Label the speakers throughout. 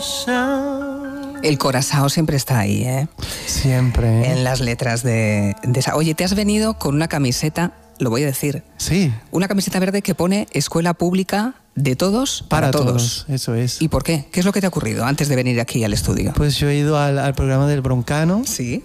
Speaker 1: El Curazao siempre está ahí, ¿eh?
Speaker 2: Siempre.
Speaker 1: En las letras de esa. Oye, te has venido con una camiseta, lo voy a decir.
Speaker 2: Sí.
Speaker 1: Una camiseta verde que pone Escuela Pública de todos para todos.
Speaker 2: Eso es.
Speaker 1: ¿Y por qué? ¿Qué es lo que te ha ocurrido antes de venir aquí al estudio?
Speaker 2: Pues yo he ido al programa del Broncano.
Speaker 1: Sí.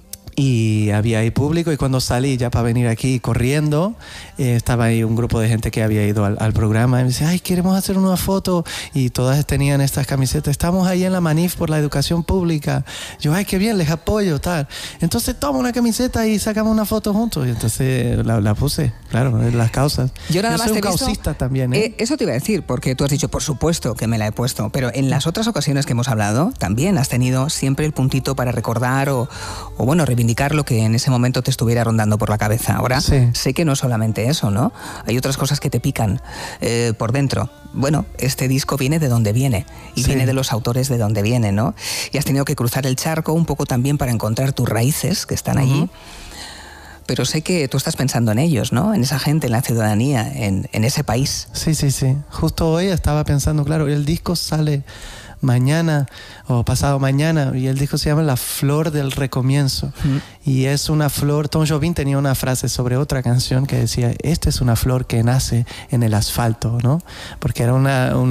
Speaker 2: Y había ahí público, y cuando salí ya para venir aquí corriendo, estaba ahí un grupo de gente que había ido al programa y me dice, ay, queremos hacer una foto, y todas tenían estas camisetas, estamos ahí en la manif por la educación pública. Yo, ay, qué bien, les apoyo, tal. Entonces toma una camiseta y sacamos una foto juntos, y entonces la puse, claro, en las causas.
Speaker 1: Yo nada más
Speaker 2: soy
Speaker 1: te
Speaker 2: un
Speaker 1: he visto,
Speaker 2: causista también, ¿eh?
Speaker 1: Eso te iba a decir, porque tú has dicho, por supuesto que me la he puesto, pero en las otras ocasiones que hemos hablado, también has tenido siempre el puntito para recordar o bueno, reivindicar lo que en ese momento te estuviera rondando por la cabeza. Ahora
Speaker 2: sí.
Speaker 1: Sé que no solamente eso, ¿no? Hay otras cosas que te pican por dentro. Bueno, este disco viene de donde viene y viene de los autores de donde viene, ¿no? Y has tenido que cruzar el charco un poco también para encontrar tus raíces que están allí. Pero sé que tú estás pensando en ellos, ¿no? En esa gente, en la ciudadanía, en ese país.
Speaker 2: Sí. Justo hoy estaba pensando, claro, el disco sale mañana o pasado mañana, y el disco se llama La Flor del Recomienzo. Y es una flor. Tom Jobim tenía una frase sobre otra canción que decía, esta es una flor que nace en el asfalto, ¿no? Porque era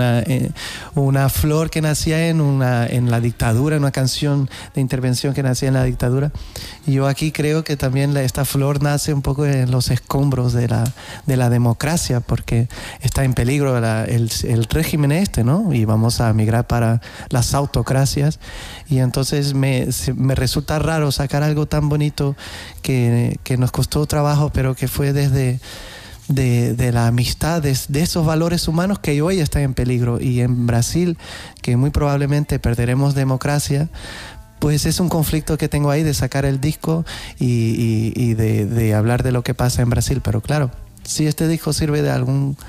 Speaker 2: una flor que nacía en la dictadura, una canción de intervención que nacía en la dictadura. Y yo aquí creo que también esta flor nace un poco en los escombros de la democracia, porque está en peligro el régimen ¿no? Y vamos a migrar para las autocracias, y entonces me resulta raro sacar algo tan bonito que nos costó trabajo, pero que fue desde de la amistad, de esos valores humanos que hoy están en peligro. Y en Brasil, que muy probablemente perderemos democracia, pues es un conflicto que tengo ahí de sacar el disco y de hablar de lo que pasa en Brasil. Pero claro, si este disco sirve de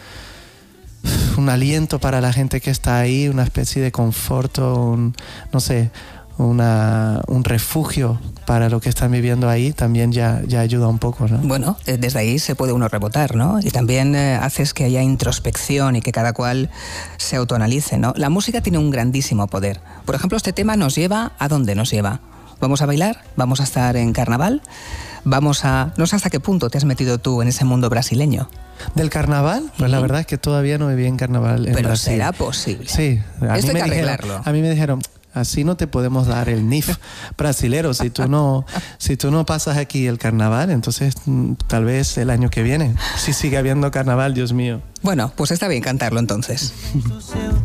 Speaker 2: un aliento para la gente que está ahí, una especie de conforto, un refugio para lo que están viviendo ahí, también ya ayuda un poco, ¿no?
Speaker 1: Bueno, desde ahí se puede uno rebotar, ¿no? Y también haces que haya introspección y que cada cual se autoanalice, ¿no? La música tiene un grandísimo poder. Por ejemplo, este tema nos lleva ¿a dónde nos lleva? ¿Vamos a bailar? ¿Vamos a estar en carnaval? No sé hasta qué punto te has metido tú en ese mundo brasileño.
Speaker 2: ¿Del carnaval? Pues la verdad es que todavía no viví en carnaval en Brasil.
Speaker 1: Pero será posible.
Speaker 2: Sí.
Speaker 1: Esto hay que arreglarlo.
Speaker 2: A mí me dijeron, así no te podemos dar el NIF brasilero. Si tú no pasas aquí el carnaval, entonces tal vez el año que viene, si sigue habiendo carnaval, Dios mío.
Speaker 1: Bueno, pues está bien cantarlo entonces.